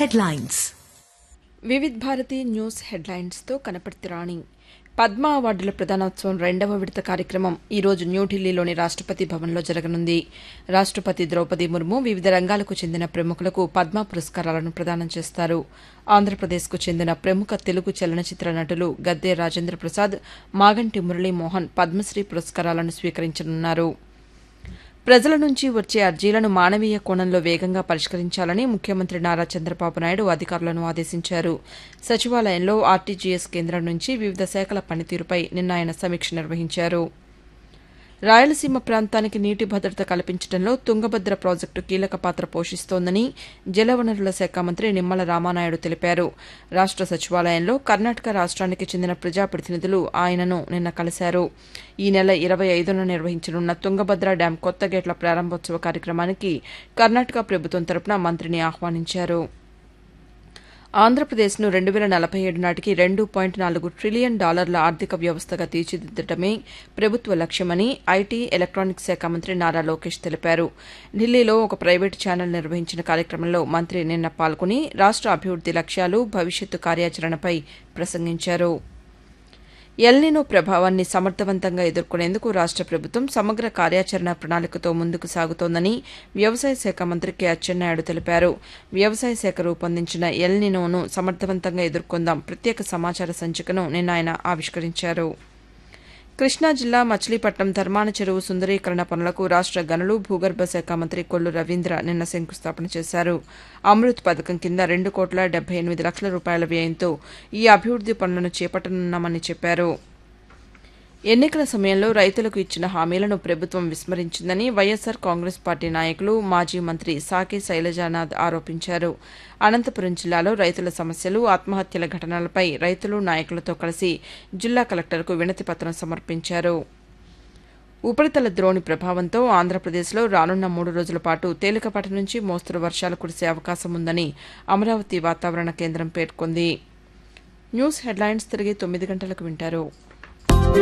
headlines. Vividh Bharati news హెడ్లైన్స్తో Kanaparthi రాణి. పద్మ అవార్డుల ప్రదానోత్సవం 2వ విడత కార్యక్రమం ఈ రోజు న్యూఢిల్లీలోని రాష్టపతి భవన్లో జరగనుంది. రాష్టపతి ద్రౌపది ముర్ము వివిధ రంగాలకు చెందిన ప్రముఖులకు పద్మ పురస్కారాలను ప్రదానం చేస్తారు. ఆంధ్రప్రదేశ్కు చెందిన ప్రముఖ తెలుగు చలనచిత్ర నటులు గద్దె రాజేంద్ర ప్రసాద్, మాగంటి మురళీమోహన్ పద్మశ్రీ పురస్కారాలను స్వీకరించనున్నారు. ప్రజల నుంచి వచ్చే అర్జీలను మానవీయ కోణంలో వేగంగా పరిష్కరించాలని ముఖ్యమంత్రి నారా చంద్రబాబు నాయుడు అధికారులను ఆదేశించారు. సచివాలయంలో ఆర్టీజీఎస్ కేంద్రం నుంచి వివిధ శాఖల పనితీరుపై నిన్న ఆయన సమీక్ష నిర్వహించారు. రాయలసీమ ప్రాంతానికి నీటి భద్రత కల్పించడంలో తుంగభద్ర ప్రాజెక్టు కీలక పాత్ర పోషిస్తోందని జలవనరుల శాఖ మంత్రి నిమ్మల రామానాయుడు తెలిపారు. రాష్ట సచివాలయంలో కర్ణాటక రాష్ట్రానికి చెందిన ప్రజాప్రతినిధులు ఆయనను నిన్న కలిశారు. ఈ నెల 25న నిర్వహించనున్న తుంగభద్ర డ్యాం కొత్త గేట్ల ప్రారంభోత్సవ కార్యక్రమానికి కర్ణాటక ప్రభుత్వం తరపున మంత్రిని ఆహ్వానించారు. ఆంధ్రప్రదేశ్ను 2047 నాటికి $2.4 ట్రిలియన్ ఆర్థిక వ్యవస్థగా తీర్చిదిద్దడమే ప్రభుత్వ లక్ష్యమని ఐటీ, ఎలక్ట్రానిక్స్ శాఖ మంత్రి నారా లోకేష్ తెలిపారు. ఢిల్లీలో ఒక ప్రైవేటు ఛానల్ నిర్వహించిన కార్యక్రమంలో మంత్రి నిన్న పాల్గొని రాష్ట అభివృద్ది లక్ష్యాలు, భవిష్యత్తు కార్యాచరణపై ప్రసంగించారు. ఎల్నినో ప్రభావాన్ని సమర్థవంతంగా ఎదుర్కొనేందుకు రాష్ట ప్రభుత్వం సమగ్ర కార్యాచరణ ప్రణాళికతో ముందుకు సాగుతోందని వ్యవసాయ శాఖ మంత్రి కె అచ్చెన్నాయుడు తెలిపారు. వ్యవసాయ శాఖ రూపొందించిన ఎల్నినోను సమర్థవంతంగా ఎదుర్కొందాం ప్రత్యేక సమాచార సంచికను నిన్న ఆయన ఆవిష్కరించారు. కృష్ణా జిల్లా మచిలీపట్నం ధర్మాన చెరువు సుందరీకరణ పనులకు రాష్ట గనులు, భూగర్భ శాఖ మంత్రి కొల్లు రవీంద్ర నిన్న శంకుస్థాపన చేశారు. అమృత్ పథకం కింద $2,78,00,000 వ్యయంతో ఈ అభివృద్ది పనులను చేపట్టనున్నామని చెప్పారు. ఎన్నికల సమయంలో రైతులకు ఇచ్చిన హామీలను ప్రభుత్వం విస్మరించిందని వైఎస్సార్ కాంగ్రెస్ పార్టీ నాయకులు, మాజీ మంత్రి సాకే శైలజానాథ్ ఆరోపించారు. అనంతపురం జిల్లాలో రైతుల సమస్యలు, ఆత్మహత్యల ఘటనలపై రైతులు, నాయకులతో కలిసి జిల్లా కలెక్టర్కు వినతిపత్రం సమర్పించారు. ఉపరితల ద్రోణి ప్రభావంతో ఆంధ్రప్రదేశ్లో రానున్న 3 రోజుల పాటు తేలికపాటి నుంచి మోస్తరు వర్షాలు కురిసే అవకాశం ఉందని అమరావతి వాతావరణ కేంద్రం పేర్కొంది. న్యూస్ హెడ్లైన్స్ తిరిగి 9 గంటలకు వింటారు.